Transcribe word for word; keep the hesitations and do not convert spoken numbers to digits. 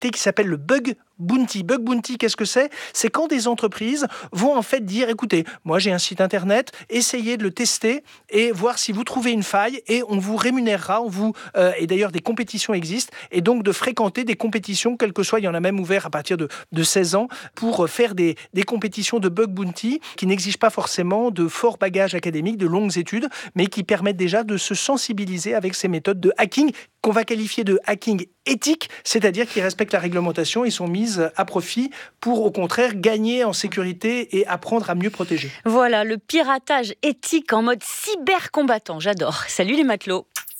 qui s'appelle le bug bounty. Bug bounty, qu'est-ce que c'est ? C'est quand des entreprises vont en fait dire, écoutez, moi j'ai un site internet, essayez de le tester et voir si vous trouvez une faille et on vous rémunérera, on vous euh, et d'ailleurs des compétitions existent et donc de fréquenter des compétitions, quel que soit, il y en a même ouvert à partir de, de seize ans pour faire des, des compétitions de bug bounty qui n'exigent pas forcément de fort bagage académique, de longues études, mais qui permettent déjà de se sensibiliser avec ces méthodes de hacking qu'on va qualifier de hacking éthique, c'est-à-dire qui respectent la réglementation et sont mises à profit pour, au contraire, gagner en sécurité et apprendre à mieux protéger. Voilà, le piratage éthique en mode cybercombattant, j'adore. Salut les matelots.